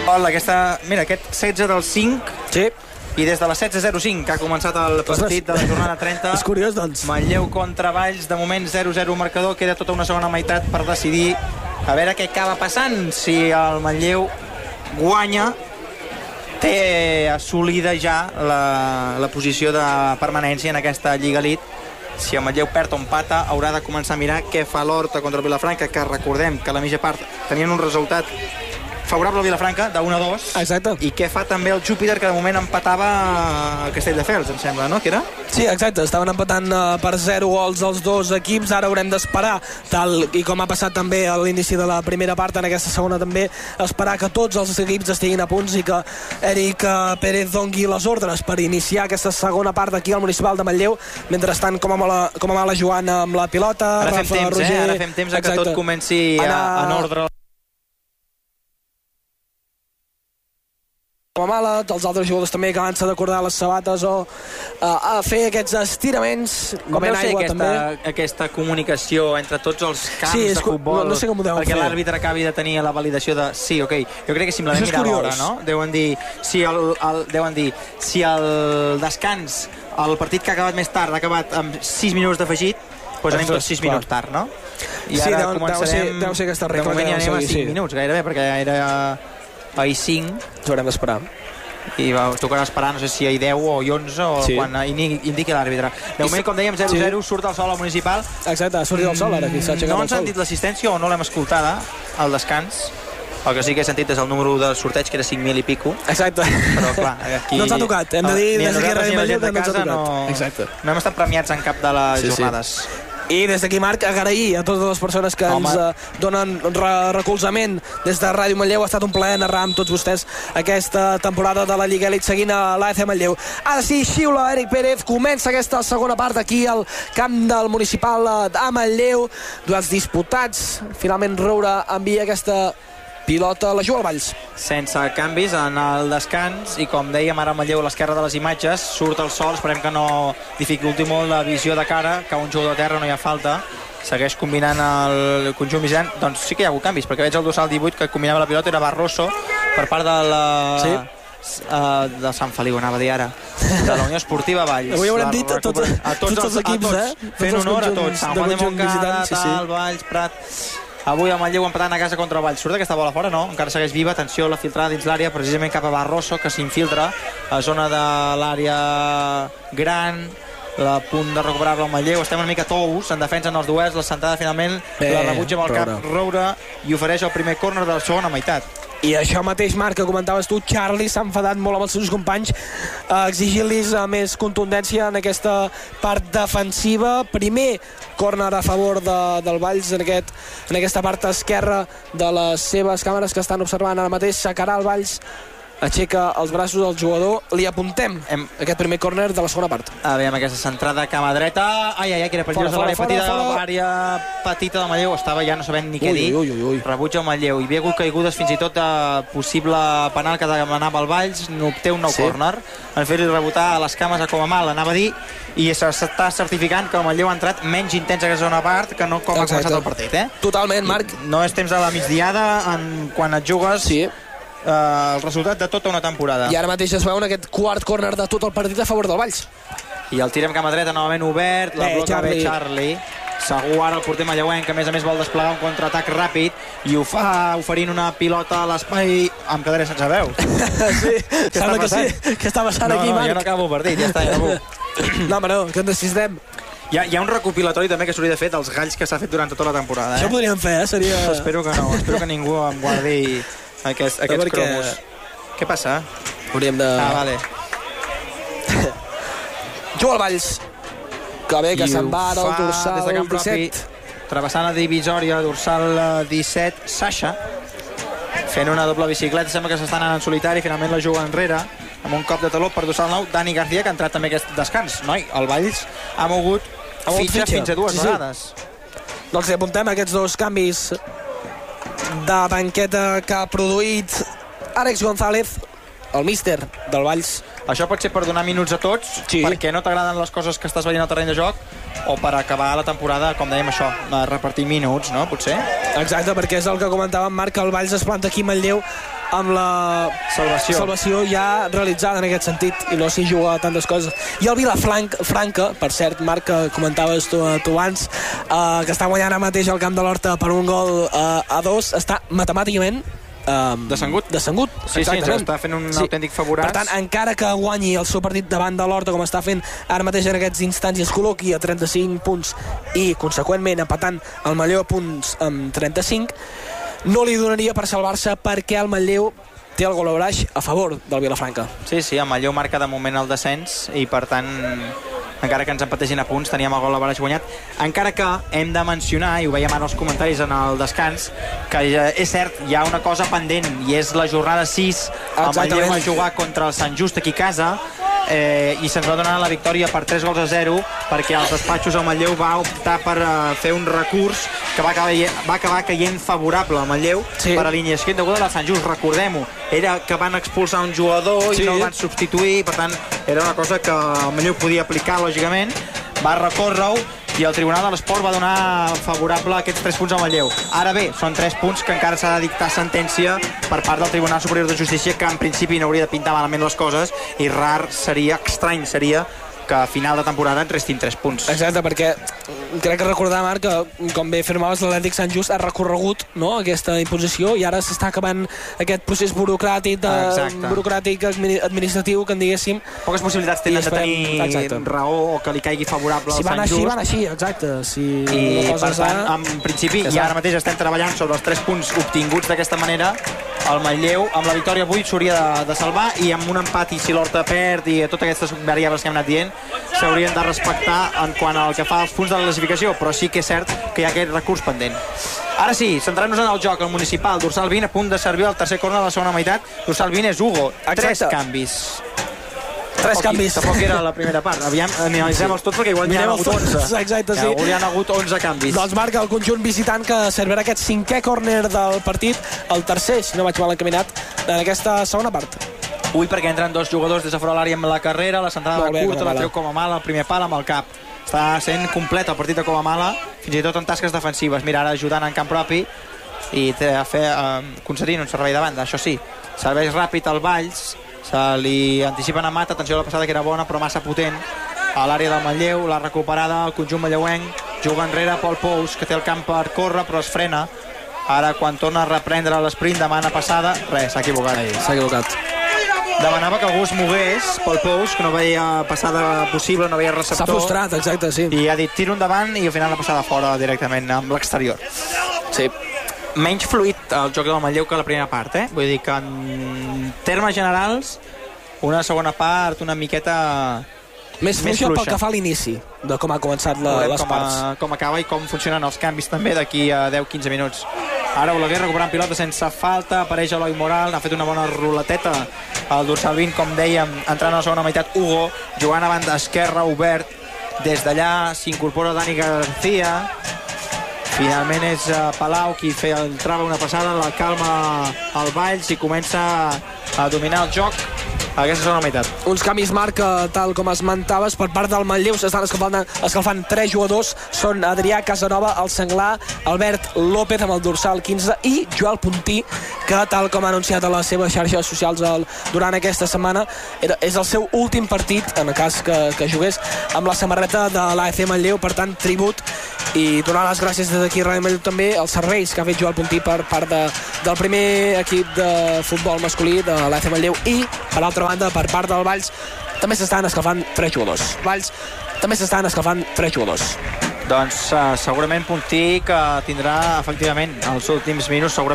Hola, aquest 16 del 5. Sí. I des de les 16:05 que ha començat el partit de la jornada 30. És curiós, doncs. Manlleu contra Valls, de moment 0-0 marcador, queda tota una segona meitat per decidir a veure què acaba passant. Si el Manlleu guanya, té assolida ja la posició de permanència en aquesta Lliga Elite. Si el Manlleu perd o empata, haurà de començar a mirar què fa l'Horta contra el Vilafranca, que recordem que a la mitja part tenien un resultat favorable al Vilafranca, de 1-2. Exacte. I què fa també el Júpiter, que de moment empatava el Castelldefels, em sembla, no? Que era? Sí, exacte, estaven empatant per 0 gols els dos equips. Ara haurem d'esperar, tal i com ha passat també a l'inici de la primera part, en aquesta segona també, esperar que tots els equips estiguin a punts i que Eric Pérez dongui les ordres per iniciar aquesta segona part aquí al Municipal de Manlleu. Mentrestant, com a mala Joan amb la pilota. Ara fem temps, Roger, ara fem temps que tot comenci en ordre. Com a mala, els altres jugadors també que abans s'ha d'acordar les sabates o a fer aquests estiraments. Com deu ser aquesta comunicació entre tots els camps de futbol? No sé com ho deuen fer. Perquè l'àrbitre acabi de tenir la validació de sí, ok. Jo crec que simplement mirar l'hora, no? Deuen dir, si el descans, el partit que ha acabat més tard, ha acabat amb 6 minuts d'afegit, doncs anem tots 6 minuts tard, no? I ara començarem... Deu ser aquesta regla. De moment ja anem a 5 minuts, gairebé, perquè era... ahir 5. Ens haurem d'esperar. I tocarà esperar, no sé si ahir 10 o 11 o quan indiqui l'àrbitre. De moment, com dèiem, 0-0, surt el sol al Municipal. Exacte, ha sortit el sol ara, aquí s'ha aixecat el sol. No han sentit l'assistència o no l'hem escoltada al descans. El que sí que he sentit és el número de sorteig, que era 5.000 i pico. Exacte. Però clar, aquí... No ens ha tocat, hem de dir des d'aquí a Ràdio Manlleu que no ens ha tocat. Exacte. No hem estat premiats en cap de les jornades. I des d'aquí, Marc, agrair a totes les persones que ens donen recolzament des de Ràdio Manlleu. Ha estat un plaer narrar amb tots vostès aquesta temporada de la Lliga Elite seguint a l'AC Manlleu. Ara sí, xiula Eric Pérez, comença aquesta segona part aquí al camp del Municipal de Manlleu. Duels disputats, finalment Roure envia aquesta pilota, la juga al Valls. Sense canvis en el descans, i com dèiem ara Manlleu a l'esquerra de les imatges, surt el sol, esperem que no dificulti molt la visió de cara, que un jugador de terra no hi ha falta, segueix combinant el conjunt visitant. Doncs sí que hi ha hagut canvis, perquè veig el dorsal 18 que combinava la pilota, era Barroso per part de la... de Sant Feliu, anava a dir ara, de la Unió Esportiva Valls. Avui haurem dit a tots els equips, fent honor a tots, Sant Juan de Montcada, Valls, Prat. Avui el Manlleu empatant a casa contra el Valls. Surt aquesta bola fora, no? Encara segueix viva. Atenció, la filtrada dins l'àrea, precisament cap a Barroso, que s'infiltra a zona de l'àrea gran, a punt de recuperar-la el Manlleu. Estem una mica tous en defensa en els duels. La centrada finalment la rebutja amb el cap Roure i ofereix el primer córner de la segona meitat. I això mateix, Marc, que comentaves tu, Charlie s'ha enfadat molt amb els seus companys, exigint-los més contundència en aquesta part defensiva. Primer córner a favor del Valls en aquesta part esquerra de les seves càmeres que estan observant ara mateix. Sacarà el Valls, aixeca els braços del jugador, li apuntem aquest primer córner de la segona part. A veure, aquesta centrada a cama dreta, que era perillosa, l'àrea petita del Manlleu, estava ja no sabent ni què dir, rebutja el Manlleu, i ve hagut caigudes fins i tot de possible penal que demanava el Valls, té un nou córner, en fer-li rebotar a les cames a com a mal, anava a dir, i s'està certificant que el Manlleu ha entrat menys intens a aquesta segona part que no com ha començat el partit. Totalment, Marc. No és temps de la migdiada quan et jugues el resultat de tota una temporada. I ara mateix es veu en aquest quart córner de tot el partit a favor del Valls. I el tirem cama dreta novament obert, la bloca bé Charlie. Segur ara el porter manlleuenc, que a més vol desplegar un contraatac ràpid, i ho fa oferint una pilota a l'espai. Em quedaré sense veu. Sí, sembla que sí. Què està passant aquí, Marc? Jo no acabo el partit, ja està, No, home, no, que ens desistem. Hi ha un recopilatori també que s'hauria de fer dels galls que s'ha fet durant tota la temporada. Això podríem fer, seria... Espero que no, espero que ningú em guardi aquests cromos. Què passa? Hauríem de... Vale. Juga el Valls, que bé, que se'n va ara el dorsal 17. Travessant la divisòria, dorsal 17, Sasha, fent una doble bicicleta, sembla que s'està anant en solitari, finalment la juga enrere, amb un cop de taló per dorsal 9, Dani García, que ha entrat també aquest descans. Noi, el Valls ha mogut fitxa fins a dues vegades. Doncs li apuntem aquests dos canvis de banqueta que ha produït Àlex González, el míster del Valls. Això pot ser per donar minuts a tots, perquè no t'agraden les coses que estàs veient al terreny de joc, o per acabar la temporada, com dèiem això, repartir minuts, no? Potser? Exacte, perquè és el que comentàvem, Marc, que el Valls es planta aquí a Manlleu amb la salvació ja realitzada en aquest sentit, i no s'hi juga tantes coses. I el Vilafranca, per cert, Marc, que comentaves tu abans, que està guanyant ara mateix al camp de l'Horta per un gol a 2, està matemàticament Descengut. Sí, està fent un autèntic favoràs. Per tant, encara que guanyi el seu partit davant de l'Horta, com està fent ara mateix en aquests instants, i es col·loqui a 35 punts i conseqüentment empatant el Manlleu a punts amb 35, no li donaria per salvar-se, perquè el Manlleu té el gol average a favor del Vilafranca. Sí, el Manlleu marca de moment el descens i per tant, encara que ens empatessin a punts, teníem el gol average guanyat. Encara que hem de mencionar, i ho veiem ara els comentaris en el descans, que és cert, hi ha una cosa pendent, i és la jornada 6. El Manlleu va jugar contra el Sant Just aquí a casa, i se'ns va donar la victòria per 3-0, perquè als despatxos el Manlleu va optar per fer un recurs que va acabar caient favorable al Manlleu per alineació indeguda del Sant Just. Recordem-ho, era que van expulsar un jugador i no el van substituir, per tant era una cosa que el Manlleu podia aplicar lògicament, va recórrer-ho i el Tribunal de l'Esport va donar favorable aquests 3 punts al Manlleu. Ara bé, són 3 punts que encara s'ha de dictar sentència per part del Tribunal Superior de Justícia, que en principi no hauria de pintar malament les coses, i estrany seria que a final de temporada et restin 3 punts. Exacte, perquè crec que recordar, Marc, que com bé afirmaves, l'Atlètic Sant Just ha recorregut, no, aquesta imposició, i ara s'està acabant aquest procés burocràtic administratiu, que en diguéssim. Poques possibilitats tenen de tenir raó o que li caigui favorable al Sant Just. Si van així, exacte. I per tant, en principi, i ara mateix estem treballant sobre els 3 punts obtinguts d'aquesta manera. El Manlleu, amb la victòria avui, s'hauria de salvar, i amb un empat, i si l'Horta perd, i totes aquestes variables que hem anat dient, s'haurien de respectar en quant al que fa als punts de la classificació, però sí que és cert que hi ha aquest recurs pendent. Ara sí, centrant-nos en el joc, el Municipal, dorsal 20, a punt de servir el tercer córner de la segona meitat. Dorsal 20 és Hugo, 3 canvis. 3 canvis. Tampoc era la primera part. Aviam, analitzem-los tots, perquè igual n'hi ha hagut 11. Exacte, sí. Hi ha hagut 11 canvis. Doncs marca el conjunt visitant, que servirà aquest 5è córner del partit, el tercer, si no vaig mal encaminat, en aquesta segona part. Ui, perquè entren 2 jugadors des de fora de l'àrea amb la carrera, la centrada curta, la treu com a mala, el primer pal amb el cap. Està sent complet el partit de Comamala, fins i tot en tasques defensives. Mira, ara ajudant en camp propi i concedint un servei de banda, això sí. Serveix ràpid al Valls, se li anticipen a Mata, atenció a la passada que era bona però massa potent, a l'àrea del Manlleu, la recuperada, el conjunt manlleuenc, juga enrere Pol Pous, que té el camp per córrer però es frena. Ara quan torna a reprendre l'esprint, demana passada, res, s'ha equivocat. S'ha equivocat. Demanava que algú es mogués, Pol Pous, que no veia passada possible, no veia receptor. S'ha frustrat, exacte, sí. I ha dit tiro endavant i al final la passada fora directament amb l'exterior. Sí. Menys fluid el joc del Manlleu que la primera part, Vull dir que en termes generals una segona part una miqueta més fluixa pel que fa a l'inici de com ha començat les parts. Com acaba i com funcionen els canvis també d'aquí a 10-15 minuts. Ara Oleguer recuperant pilota sense falta, apareix Eloi Moral, ha fet una bona ruleteta al dorsal 20, com dèiem, entrant a la segona meitat Hugo, jugant a banda esquerra obert, des d'allà s'incorpora Dani García, finalment és Palau qui trava una passada, la calma al Valls i comença a dominar el joc a aquesta segona meitat. Uns canvis, Marc, tal com esmentaves, per part del Manlleu s'estan escalfant 3 jugadors, són Adrià Casanova, el Senglar, Albert López amb el dorsal 15 i Joel Puntí, que tal com ha anunciat a les seves xarxes socials durant aquesta setmana, és el seu últim partit, en el cas que jugués, amb la samarreta de l'AFC Manlleu, per tant, tribut, i donar les gràcies des d'aquí a Ràdio Manlleu també als serveis que ha fet Joel Puntí per part del primer equip de futbol masculí de l'AFC Manlleu, i per altra banda per part del Valls també s'estan escalfant 3 jugadors. Doncs segurament Puntí, que tindrà efectivament els últims minuts segurament